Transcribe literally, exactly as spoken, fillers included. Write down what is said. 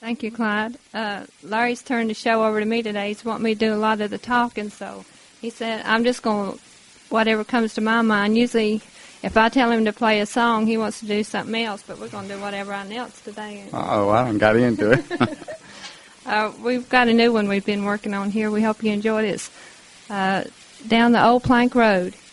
Thank you, Clyde. Uh, Larry's turned the show over to me today. He's wanting me to do a lot of the talking, so he said, I'm just going to, whatever comes to my mind. Usually, if I tell him to play a song, he wants to do something else, but we're going to do whatever I else today. Oh, I done got into it. uh, we've got a new one we've been working on here. We hope you enjoy this. Uh, Down the Old Plank Road.